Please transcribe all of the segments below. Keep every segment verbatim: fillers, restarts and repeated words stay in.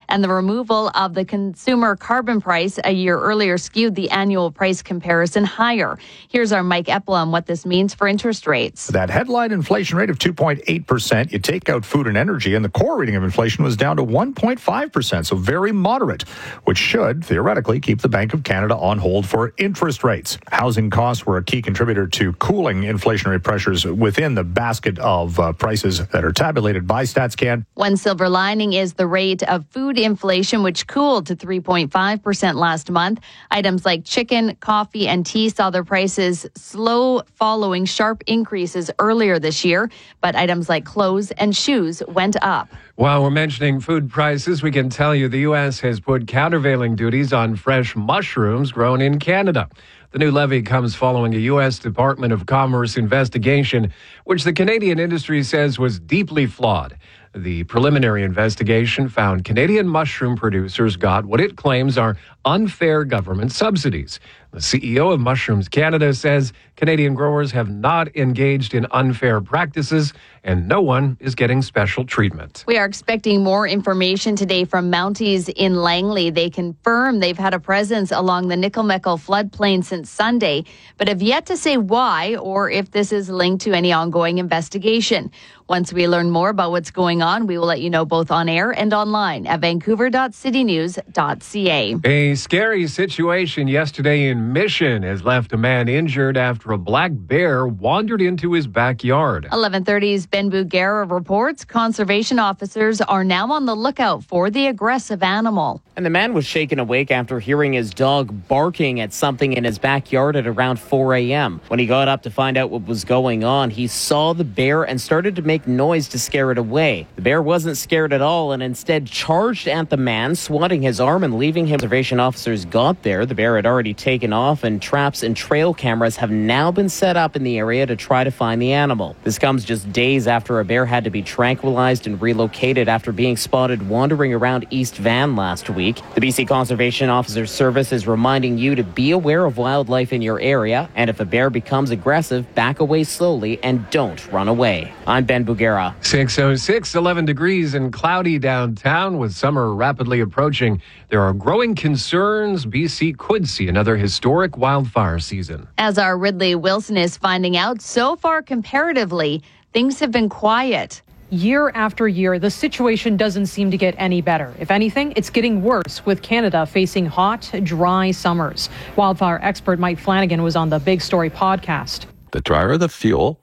And the removal of the consumer carbon price a year earlier skewed the annual price comparison higher. Here's our Mike Epple on what this means for interest rates. That headline inflation rate of two point eight percent, you take out food and energy, and the core reading of inflation was down to one point five percent, so very moderate, which should theoretically keep the Bank of Canada on hold for interest rates. Housing costs were a key contributor to cooling inflationary pressures within the basket of uh, prices that are tabulated by StatsCan. One silver lining is the rate of food inflation, which cooled to three point five percent last month. Items like chicken, coffee, and tea saw their prices slow following sharp increases earlier this year, but items like clothes and shoes went up. While we're mentioning food prices, we can tell you the U S has put countervailing duties on fresh mushrooms grown in Canada. The new levy comes following a U S Department of Commerce investigation, which the Canadian industry says was deeply flawed. The preliminary investigation found Canadian mushroom producers got what it claims are unfair government subsidies. The C E O of Mushrooms Canada says Canadian growers have not engaged in unfair practices and no one is getting special treatment. We are expecting more information today from Mounties in Langley. They confirm they've had a presence along the Nickel-Meckle floodplain since Sunday, but have yet to say why or if this is linked to any ongoing investigation. Once we learn more about what's going on, we will let you know both on air and online at vancouver dot city news dot c a. A scary situation yesterday in Mission has left a man injured after a black bear wandered into his backyard. eleven thirty's Ben Bugera reports conservation officers are now on the lookout for the aggressive animal. And the man was shaken awake after hearing his dog barking at something in his backyard at around four a.m. When he got up to find out what was going on, he saw the bear and started to make noise to scare it away. The bear wasn't scared at all and instead charged at the man, swatting his arm and leaving him. Conservation officers got there. The bear had already taken off and traps and trail cameras have now been set up in the area to try to find the animal. This comes just days after a bear had to be tranquilized and relocated after being spotted wandering around East Van last week. The B C Conservation Officers Service is reminding you to be aware of wildlife in your area, and if a bear becomes aggressive, back away slowly and don't run away. I'm Ben Bugera. six oh six, eleven degrees and cloudy downtown with summer rapidly approaching. There are growing concerns B C could see another historic wildfire season. As our Ridley Wilson is finding out, so far comparatively, things have been quiet. Year after year, the situation doesn't seem to get any better. If anything, it's getting worse, with Canada facing hot, dry summers. Wildfire expert Mike Flanagan was on the Big Story podcast. The drier the fuel,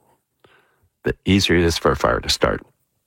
the easier it is for a fire to start.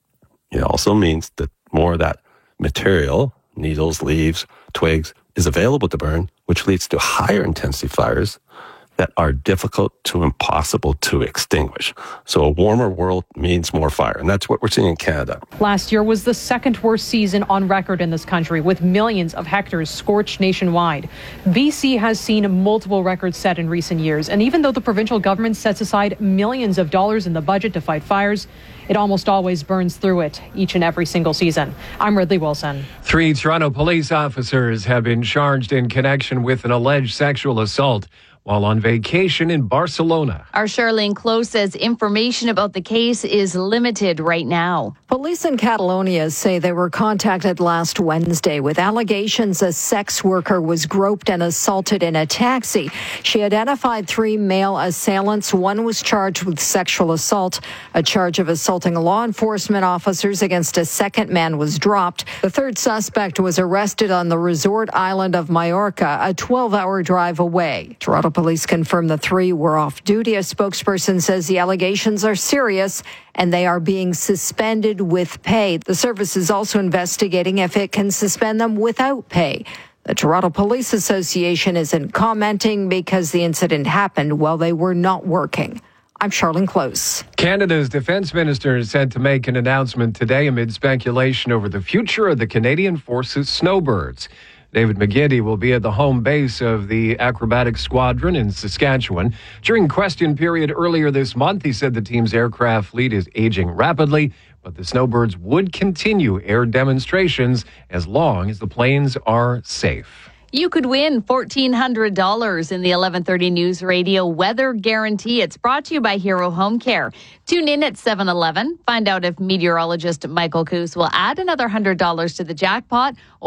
It also means that more of that material, needles, leaves, twigs, is available to burn, which leads to higher intensity fires that are difficult to impossible to extinguish. So a warmer world means more fire, and that's what we're seeing in Canada. Last year was the second worst season on record in this country, with millions of hectares scorched nationwide. B C has seen multiple records set in recent years, and even though the provincial government sets aside millions of dollars in the budget to fight fires, it almost always burns through it each and every single season. I'm Ridley Wilson. Three Toronto police officers have been charged in connection with an alleged sexual assault while on vacation in Barcelona. Our Charlene Close says information about the case is limited right now. Police in Catalonia say they were contacted last Wednesday with allegations a sex worker was groped and assaulted in a taxi. She identified three male assailants. One was charged with sexual assault. A charge of assaulting law enforcement officers against a second man was dropped. The third suspect was arrested on the resort island of Mallorca, a twelve-hour drive away. Toronto police confirmed the three were off duty. A spokesperson says the allegations are serious and they are being suspended with pay. The service is also investigating if it can suspend them without pay. The Toronto Police Association isn't commenting because the incident happened while they were not working. I'm Charlene Close. Canada's defense minister is set to make an announcement today amid speculation over the future of the Canadian Forces Snowbirds. David McGinty will be at the home base of the acrobatic squadron in Saskatchewan. During question period earlier this month, he said the team's aircraft fleet is aging rapidly, but the Snowbirds would continue air demonstrations as long as the planes are safe. You could win fourteen hundred dollars in the eleven thirty News Radio Weather Guarantee. It's brought to you by Hero Home Care. Tune in at seven eleven. Find out if meteorologist Michael Coos will add another one hundred dollars to the jackpot